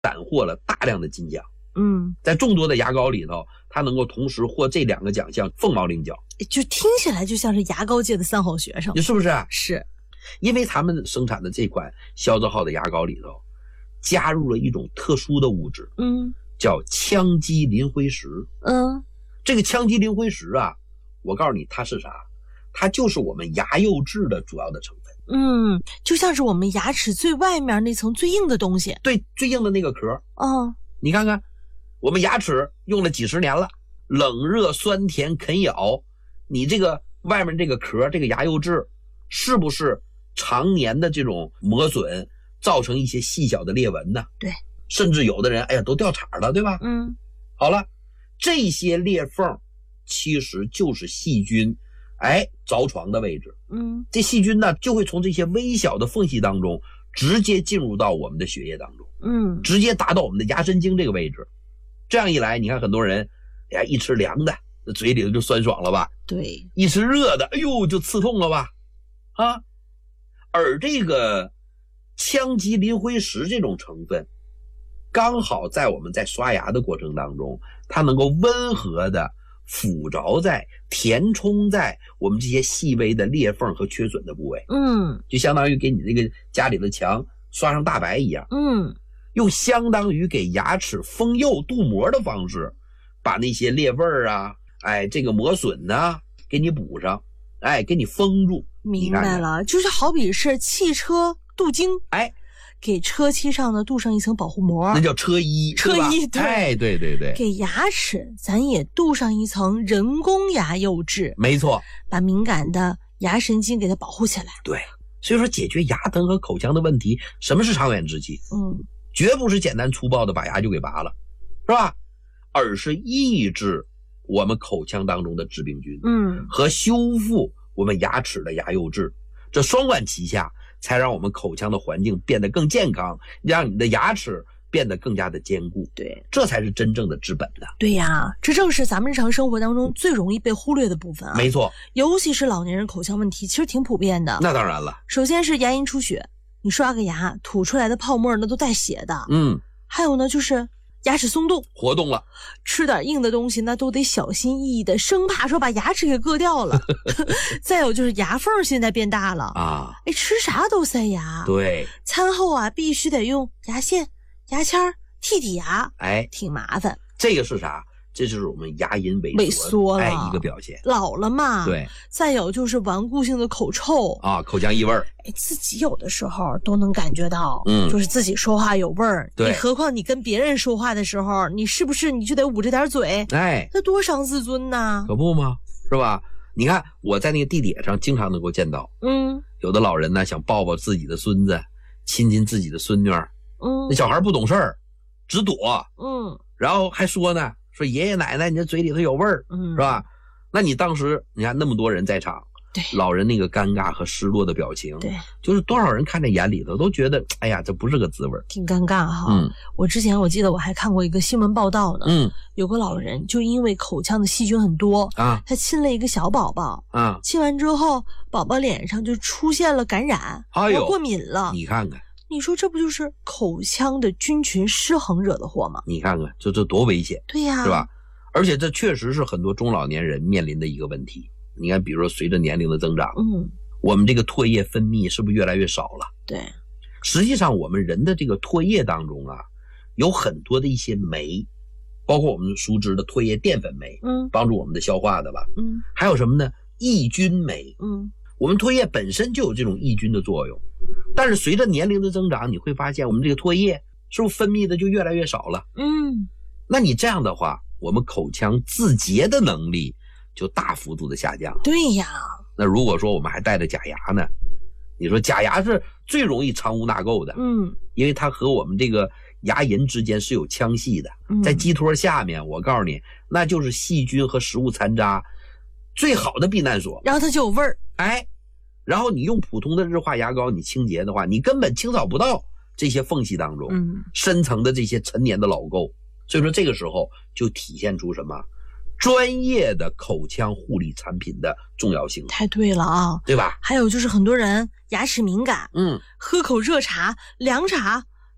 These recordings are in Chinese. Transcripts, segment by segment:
斩获了大量的金奖。 在众多的牙膏里头，它能够同时获这2个奖项，凤毛麟角。 就听起来就像是牙膏界的3好学生， 你是不是？ 是， 因为他们生产的这款消字号的牙膏里头，加入了一种特殊的物质，叫羟基磷灰石。这个羟基磷灰石啊，我告诉你它是啥？它就是我们牙釉质的主要的成分。 就像是我们牙齿最外面那层最硬的东西。 对，最硬的那个壳。你看看，我们牙齿用了几十年了，冷热酸甜啃咬，你这个外面这个壳，这个牙釉质，是不是常年的这种磨损造成一些细小的裂纹呢？ 对， 甚至有的人都掉茬了，对吧？好了，这些裂缝其实就是细菌着床的位置。这细菌呢就会从这些微小的缝隙当中直接进入到我们的血液当中，直接达到我们的牙神经这个位置。这样一来，你看很多人一吃凉的那嘴里头就酸爽了吧？ 对， 一吃热的就刺痛了吧？而这个羟基磷灰石这种成分刚好在我们在刷牙的过程当中，它能够温和的附着在填充在我们这些细微的裂缝和缺损的部位。就相当于给你这个家里的墙刷上大白一样。用相当于给牙齿封釉镀膜的方式，把那些裂纹啊这个磨损啊给你补上，给你封住。 明白了，就是好比是汽车镀金，给车漆上呢镀上一层保护膜， 那叫车衣。对，对。 给牙齿咱也镀上一层人工牙釉质， 没错， 把敏感的牙神经给它保护起来。 对，所以说解决牙疼和口腔的问题，什么是长远之计？绝不是简单粗暴的把牙就给拔了，是吧？而是抑制我们口腔当中的致病菌，和修复我们牙齿的牙釉质，这双管齐下，才让我们口腔的环境变得更健康，让你的牙齿变得更加的坚固。 对， 这才是真正的治本的。 对呀，这正是咱们日常生活当中最容易被忽略的部分啊。 没错， 尤其是老年人口腔问题，其实挺普遍的。 那当然了， 首先是牙龈出血，你刷个牙吐出来的泡沫那都带血的。还有呢就是牙齿松动活动了， 吃点硬的东西那都得小心翼翼的，生怕说把牙齿给硌掉了。再有就是牙缝现在变大了啊，吃啥都塞牙。 对， 餐后啊必须得用牙线牙签剔牙，挺麻烦。 这个是啥？这就是我们牙龈萎缩了一个表现。 老了嘛。 对。 再有就是顽固性的口臭啊，口腔异味。 自己有的时候都能感觉到，就是自己说话有味儿。 对。 何况你跟别人说话的时候，你是不是你就得捂着点嘴？那多伤自尊呐！ 可不吗？是吧？你看我在那个地铁上经常能够见到，有的老人呢想抱抱自己的孙子，亲亲自己的孙女儿，那小孩不懂事儿，只躲，然后还说呢。说爷爷奶奶你这嘴里头有味儿，是吧？那你当时你看那么多人在场， 对， 老人那个尴尬和失落的表情， 对， 就是多少人看在眼里头都觉得哎呀这不是个滋味， 挺尴尬哈。我之前我记得我还看过一个新闻报道呢，有个老人就因为口腔的细菌很多啊，他亲了一个小宝宝啊，亲完之后宝宝脸上就出现了感染，过敏了。 你看看。 你说这不就是口腔的菌群失衡惹的祸吗？ 你看看这多危险。 对呀， 是吧？而且这确实是很多中老年人面临的一个问题。你看比如说随着年龄的增长，我们这个唾液分泌是不是越来越少了？ 对， 实际上我们人的这个唾液当中啊，有很多的一些酶，包括我们熟知的唾液淀粉酶，帮助我们的消化的吧，还有什么呢？抑菌酶，我们唾液本身就有这种抑菌的作用。但是随着年龄的增长，你会发现我们这个唾液是不是分泌的就越来越少了？那你这样的话，我们口腔自洁的能力就大幅度的下降。 对呀。 那如果说我们还带着假牙呢，你说假牙是最容易藏污纳垢的，因为它和我们这个牙龈之间是有腔隙的，在基托下面，我告诉你，那就是细菌和食物残渣最好的避难所。 然后它就有味儿， 然后你用普通的日化牙膏你清洁的话，你根本清扫不到这些缝隙当中深层的这些陈年的老垢。所以说这个时候就体现出什么专业的口腔护理产品的重要性。 太对了啊， 对吧？ 还有就是很多人牙齿敏感，喝口热茶凉茶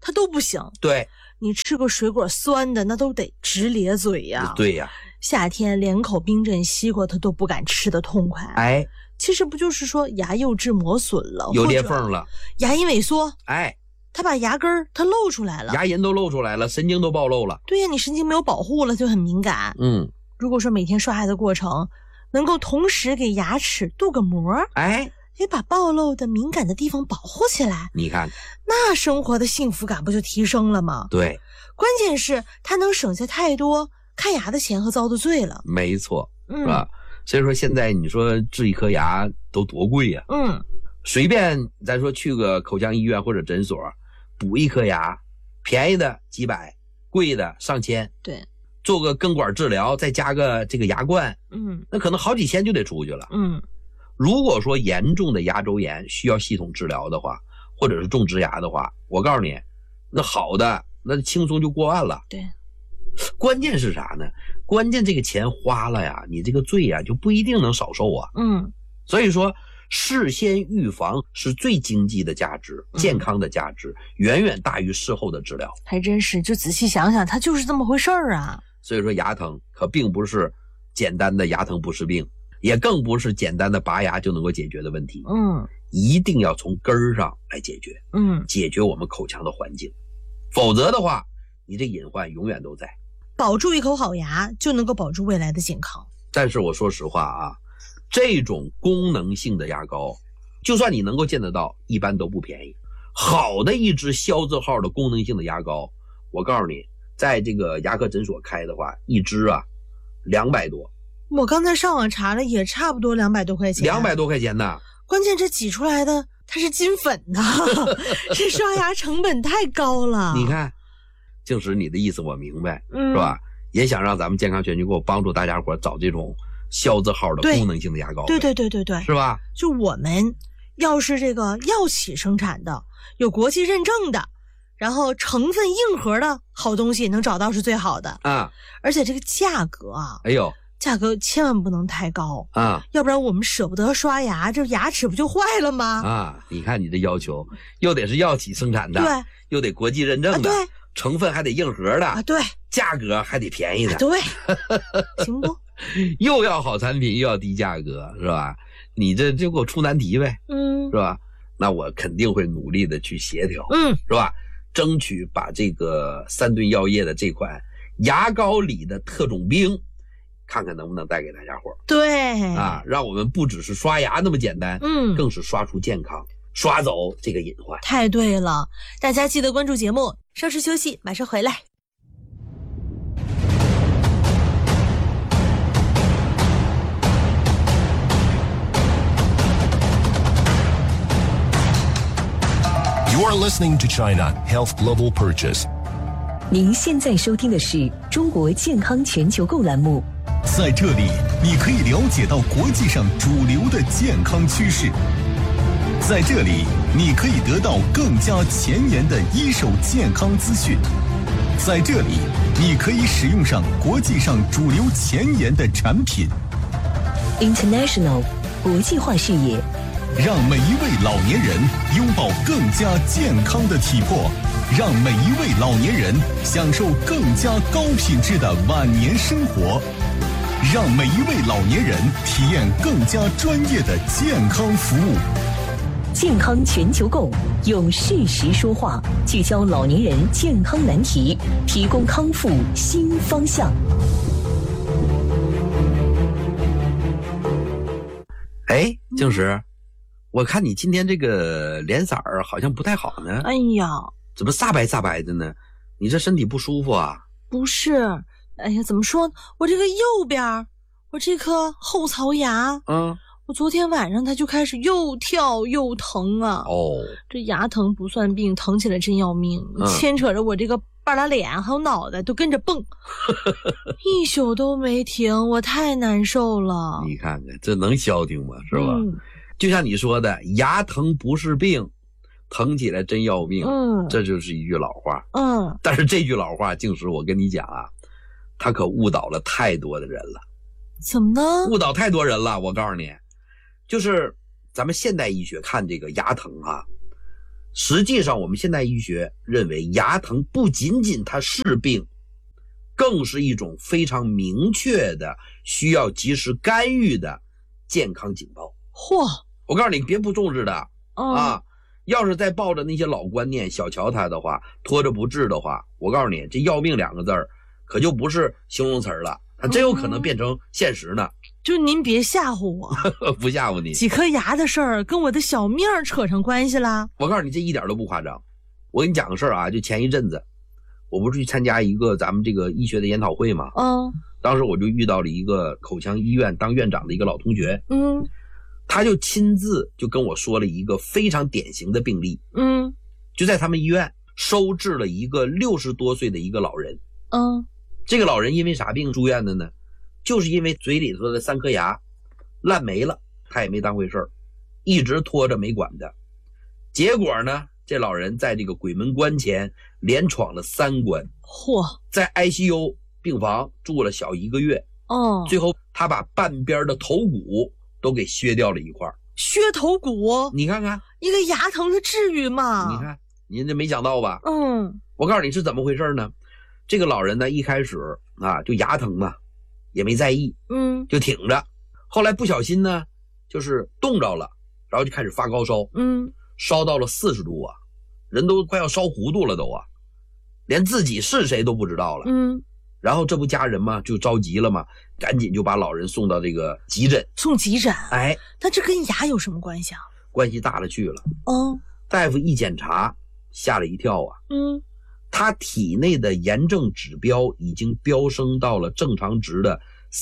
它都不行。 对， 你吃个水果酸的，那都得直咧嘴呀。 对呀， 夏天连口冰镇西瓜它都不敢吃得痛快。 哎， 其实不就是说牙釉质磨损了， 有裂缝了， 牙龈萎缩， 哎， 它把牙根它露出来了， 牙龈都露出来了，神经都暴露了。 对呀，你神经没有保护了，就很敏感。如果说每天刷牙的过程能够同时给牙齿镀个膜，哎，把暴露的敏感的地方保护起来， 你看， 那生活的幸福感不就提升了吗？ 对， 关键是它能省下太多看牙的钱和遭的罪了。 没错，是吧？所以说现在你说治一颗牙都多贵呀，随便咱说去个口腔医院或者诊所补一颗牙，便宜的几百，贵的上千。 对， 做个根管治疗，再加个这个牙冠，那可能好几千就得出去了。如果说严重的牙周炎需要系统治疗的话，或者是种植牙的话，我告诉你，那好的那轻松就过万了。 对， 关键是啥呢？关键这个钱花了呀，你这个罪呀就不一定能少受啊。所以说事先预防是最经济的价值，健康的价值远远大于事后的治疗。 还真是，就仔细想想，它就是这么回事儿啊。 所以说牙疼可并不是简单的牙疼不是病，也更不是简单的拔牙就能够解决的问题。一定要从根儿上来解决。解决我们口腔的环境，否则的话，你这隐患永远都在。 保住一口好牙，就能够保住未来的健康。 但是我说实话啊，这种功能性的牙膏，就算你能够见得到，一般都不便宜。好的一支消字号的功能性的牙膏，我告诉你，在这个牙科诊所开的话，一支啊200多。 我刚才上网查了，也差不多200多块钱。 200多块钱呢。 关键这挤出来的它是金粉的，这刷牙成本太高了。 你看，静石你的意思我明白，是吧？也想让咱们健康全球购帮助大家伙找这种消字号的功能性的牙膏。 对， 是吧？ 就我们要是这个药企生产的，有国际认证的，然后成分硬核的好东西能找到是最好的啊。而且这个价格啊，价格千万不能太高啊，要不然我们舍不得刷牙，这牙齿不就坏了吗？ 啊，你看你这要求，又得是药企生产的，对，又得国际认证的，对，成分还得硬核的， 对， 价格还得便宜的， 对，行不？ 又要好产品，又要低价格，是吧？你这就给我出难题呗，是吧？那我肯定会努力的去协调，是吧？争取把这个3顿药业的这款牙膏里的特种兵，看看能不能带给大家伙。 对啊，让我们不只是刷牙那么简单，更是刷出健康，刷走这个隐患。 太对了，大家记得关注节目，稍事休息，马上回来。 You are listening to China Health Global Purchase。 您现在收听的是中国健康全球购栏目。 在这里，你可以了解到国际上主流的健康趋势。在这里，你可以得到更加前沿的一手健康资讯。在这里，你可以使用上国际上主流前沿的产品。 International 国际化视野， 让每一位老年人拥抱更加健康的体魄，让每一位老年人享受更加高品质的晚年生活，让每一位老年人体验更加专业的健康服务。 健康全球购，用事实说话，聚焦老年人健康难题，提供康复新方向。 哎，静石，我看你今天这个脸色儿好像不太好呢。 哎呀， 怎么煞白煞白的呢？你这身体不舒服啊？ 不是，哎呀，怎么说呢？我这个右边，我这颗后槽牙，我昨天晚上它就开始又跳又疼啊。这牙疼不算病，疼起来真要命，牵扯着我这个半拉脸还有脑袋都跟着蹦，一宿都没停，我太难受了。 你看看这能消停吗？是吧？就像你说的，牙疼不是病，疼起来真要命。这就是一句老话。但是这句老话，静石，我跟你讲啊，他可误导了太多的人了。 怎么呢？ 误导太多人了。我告诉你，就是咱们现代医学看这个牙疼啊， 实际上我们现代医学认为牙疼不仅仅它是病，更是一种非常明确的需要及时干预的健康警报。 嚯， 我告诉你别不重视的要是再抱着那些老观念小瞧它的话，拖着不治的话，我告诉你这要命2个字可就不是形容词了，它真有可能变成现实呢。 就您别吓唬我不吓唬你， 几颗牙的事儿跟我的小命扯上关系啦。 我告诉你这一点都不夸张。我跟你讲个事儿就前一阵子我不是去参加一个咱们这个医学的研讨会吗？当时我就遇到了一个口腔医院当院长的一个老同学，他就亲自就跟我说了一个非常典型的病例，就在他们医院收治了一个60多岁的一个老人，这个老人因为啥病住院的呢？就是因为嘴里头的3颗牙烂没了，他也没当回事儿，一直拖着没管的。结果呢，这老人在这个鬼门关前连闯了3关，在 ICU 病房住了小1个月，最后他把半边的头骨都给削掉了一块。 削头骨？你看看， 一个牙疼它至于吗？ 你看，您这没想到吧？我告诉你是怎么回事呢？这个老人呢，一开始就牙疼嘛，也没在意，就挺着。后来不小心呢，就是冻着了，然后就开始发高烧，烧到了40度人都快要烧糊涂了都连自己是谁都不知道了。然后这不家人嘛就着急了嘛，赶紧就把老人送到这个急诊。 送急诊？ 哎， 那这跟牙有什么关系啊？ 关系大了去了。大夫一检查，吓了一跳他体内的炎症指标已经飙升到了正常值的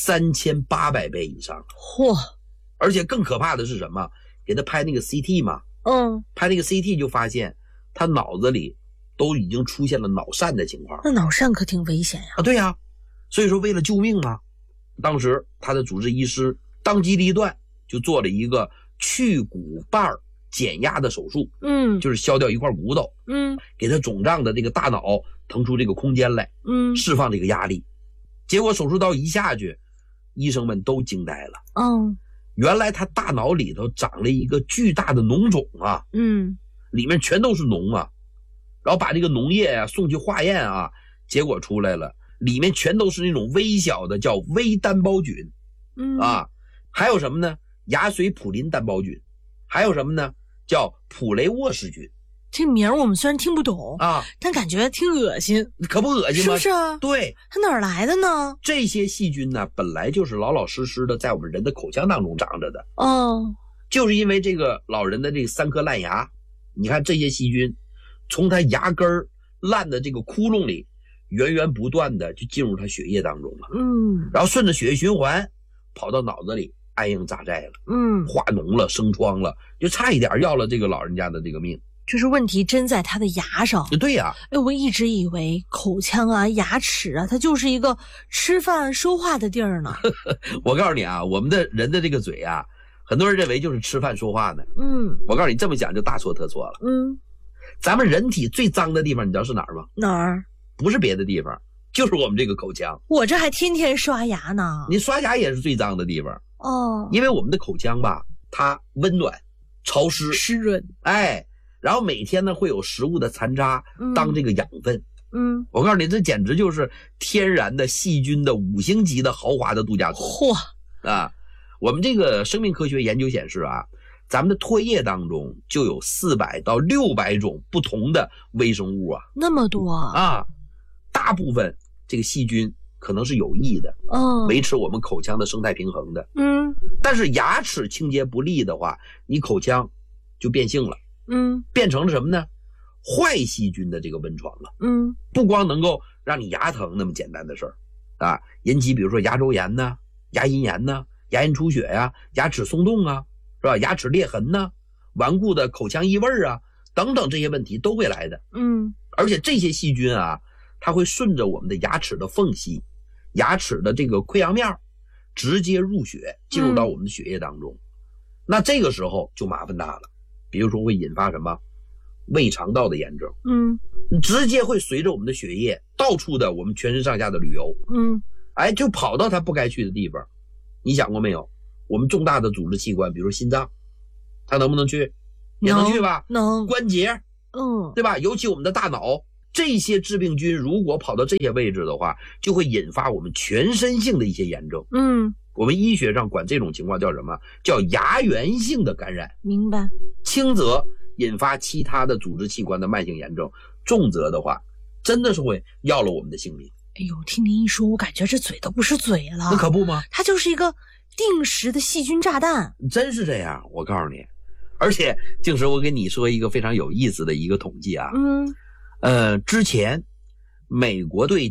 3800倍以上。而且更可怕的是什么？给他拍那个 CT 嘛，拍那个 CT 就发现他脑子里都已经出现了脑疝的情况。 那脑疝可挺危险呀。 对呀，所以说为了救命嘛，当时他的主治医师当机立断就做了一个去骨瓣减压的手术，就是削掉一块骨头，给他肿胀的这个大脑腾出这个空间来，释放这个压力。结果手术刀一下去，医生们都惊呆了。原来他大脑里头长了一个巨大的脓肿里面全都是脓然后把这个脓液送去化验结果出来了，里面全都是那种微小的叫微单胞菌，还有什么呢？牙髓普林单胞菌，还有什么呢？叫普雷沃氏菌。 这名我们虽然听不懂但感觉挺恶心。 可不恶心吗？ 是不是？ 对， 它哪儿来的呢？ 这些细菌呢，本来就是老老实实的在我们人的口腔当中长着的。就是因为这个老人的这3颗烂牙，你看这些细菌从他牙根烂的这个窟窿里源源不断的就进入他血液当中了，然后顺着血液循环跑到脑子里安营扎寨了，化脓了，生疮了，就差一点要了这个老人家的这个命。 就是问题真在他的牙上。 对呀。 我一直以为口腔牙齿它就是一个吃饭说话的地儿呢。 我告诉你我们的人的这个嘴很多人认为就是吃饭说话呢。我告诉你这么讲就大错特错了。咱们人体最脏的地方你知道是哪儿吗？ 哪儿？ 不是别的地方，就是我们这个口腔。 我这还天天刷牙呢。 你刷牙也是最脏的地方因为我们的口腔吧，它温暖潮湿湿润， 然后每天呢会有食物的残渣当这个养分。我告诉你，这简直就是天然的细菌的5星级的豪华的度假村。我们这个生命科学研究显示咱们的唾液当中就有400到600种不同的微生物那么多大部分这个细菌可能是有益的，维持我们口腔的生态平衡的。但是牙齿清洁不力的话，你口腔就变性了，变成了什么呢？坏细菌的这个温床了。不光能够让你牙疼那么简单的事儿引起比如说牙周炎呢、牙龈炎呢、牙龈出血呀、牙齿松动是吧？牙齿裂痕呢、顽固的口腔异味等等这些问题都会来的。而且这些细菌它会顺着我们的牙齿的缝隙、牙齿的这个溃疡面直接入血，进入到我们的血液当中。那这个时候就麻烦大了，比如说会引发什么胃肠道的炎症，直接会随着我们的血液到处的我们全身上下的旅游，就跑到它不该去的地方。你想过没有？我们重大的组织器官，比如说心脏，它能不能去？也能去吧。 能。 关节对吧？尤其我们的大脑，这些致病菌如果跑到这些位置的话，就会引发我们全身性的一些炎症。我们医学上管这种情况叫什么？叫牙源性的感染。 明白。 轻则引发其他的组织器官的慢性炎症，重则的话，真的是会要了我们的性命。 哎呦，听您一说，我感觉这嘴都不是嘴了。 那可不吗？ 它就是一个定时的细菌炸弹。 真是这样，我告诉你。而且，静时我跟你说一个非常有意思的一个统计啊。之前美国对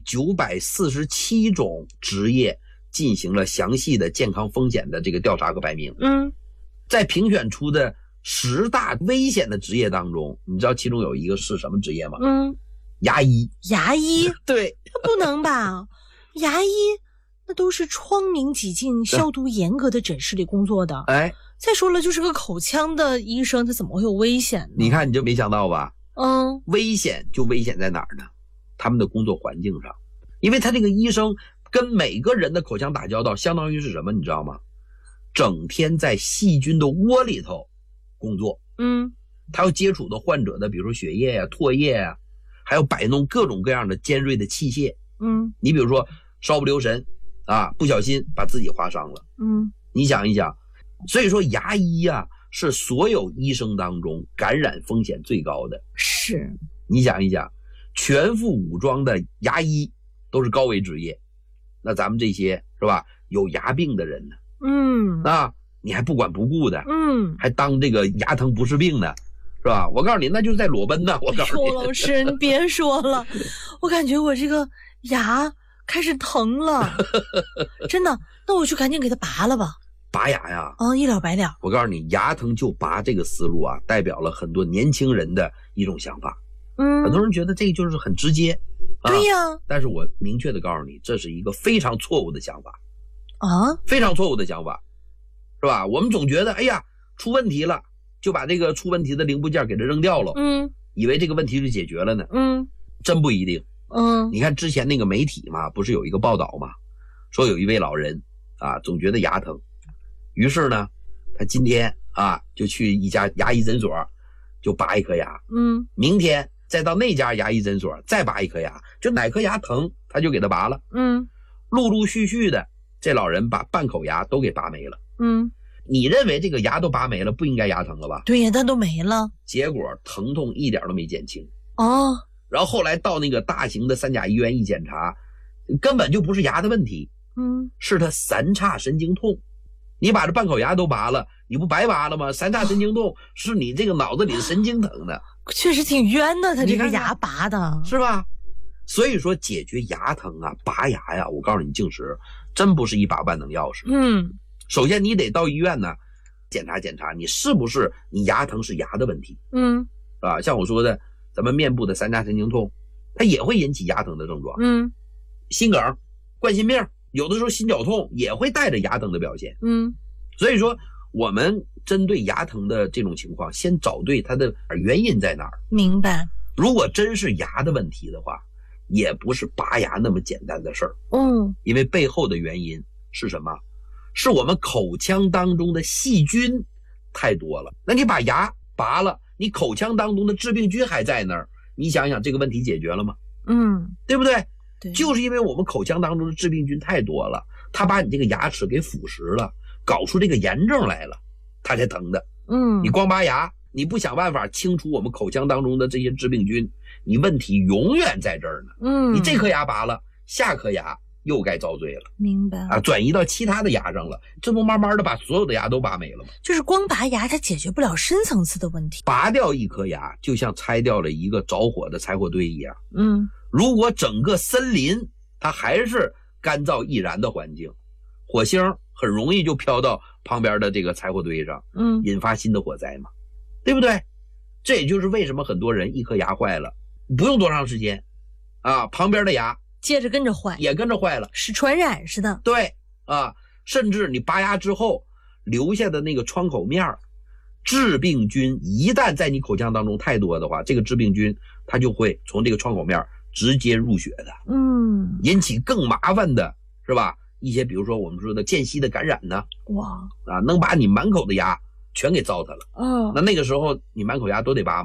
947种职业进行了详细的健康风险的这个调查和排名。在评选出的10大危险的职业当中，你知道其中有一个是什么职业吗？牙医。 牙医？ 对。 不能吧？牙医那都是窗明几净、消毒严格的诊室里工作的。再说了，就是个口腔的医生，他怎么会有危险呢？ 你看你就没想到吧？危险就危险在哪儿呢？他们的工作环境上，因为他这个医生跟每个人的口腔打交道，相当于是什么？你知道吗？整天在细菌的窝里头工作。他要接触的患者的，比如说血液啊、唾液啊，还要摆弄各种各样的尖锐的器械。你比如说稍不留神啊，不小心把自己划伤了。你想一想，所以说牙医啊，是所有医生当中感染风险最高的。 是。 你想一想，全副武装的牙医都是高危职业，那咱们这些是吧，有牙病的人呢，你还不管不顾的，还当这个牙疼不是病呢，是吧？我告诉你，那就是在裸奔呢。我告诉你， 老师，你别说了，我感觉我这个牙开始疼了，真的。那我就赶紧给它拔了吧。 拔牙呀？ 一了百了。 我告诉你，牙疼就拔这个思路啊，代表了很多年轻人的一种想法。很多人觉得这个就是很直接。 对呀。 但是我明确的告诉你，这是一个非常错误的想法。非常错误的想法，是吧？我们总觉得，哎呀，出问题了，就把这个出问题的零部件给它扔掉了，以为这个问题就解决了呢。真不一定。你看之前那个媒体嘛，不是有一个报道嘛，说有一位老人啊，总觉得牙疼，于是呢，他今天啊就去一家牙医诊所就拔一颗牙，明天再到那家牙医诊所再拔一颗牙，就哪颗牙疼他就给他拔了。陆陆续续的，这老人把半口牙都给拔没了。你认为这个牙都拔没了，不应该牙疼了吧？ 对呀，但都没了。 结果疼痛一点都没减轻。然后后来到那个大型的3甲医院一检查，根本就不是牙的问题，是他三叉神经痛。你把这半口牙都拔了，你不白拔了吗？三叉神经痛是你这个脑子里的神经疼的。 确实挺冤的，他这个牙拔的， 是吧？所以说解决牙疼啊，拔牙呀，我告诉你，静时真不是一把万能钥匙。首先你得到医院呢检查检查，你是不是你牙疼是牙的问题。像我说的，咱们面部的三叉神经痛，它也会引起牙疼的症状。心梗、冠心病，有的时候心绞痛也会带着牙疼的表现。所以说我们针对牙疼的这种情况，先找对它的原因在哪儿。 明白。 如果真是牙的问题的话，也不是拔牙那么简单的事儿。因为背后的原因是什么？是我们口腔当中的细菌太多了。那你把牙拔了，你口腔当中的致病菌还在那儿，你想想这个问题解决了吗？对不对？ 对， 就是因为我们口腔当中的致病菌太多了，它把你这个牙齿给腐蚀了，搞出这个炎症来了，它才疼的。你光拔牙，你不想办法清除我们口腔当中的这些致病菌，你问题永远在这儿呢。你这颗牙拔了，下颗牙又该遭罪了。 明白啊， 转移到其他的牙上了，这不慢慢的把所有的牙都拔没了吗？ 就是光拔牙它解决不了深层次的问题。 拔掉一颗牙就像拆掉了一个着火的柴火堆一样。如果整个森林它还是干燥易燃的环境，火星很容易就飘到旁边的这个柴火堆上，引发新的火灾嘛，对不对？这也就是为什么很多人一颗牙坏了，不用多长时间啊，旁边的牙接着跟着坏， 也跟着坏了， 是传染似的。 对啊，甚至你拔牙之后留下的那个创口面，致病菌一旦在你口腔当中太多的话，这个致病菌它就会从这个创口面直接入血的，引起更麻烦的是吧？一些比如说我们说的间隙的感染呢， 哇啊，能把你满口的牙全给糟蹋了。那个时候你满口牙都得拔吗？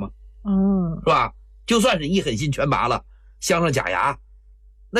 嗯， 是吧？就算是一狠心全拔了，镶上假牙，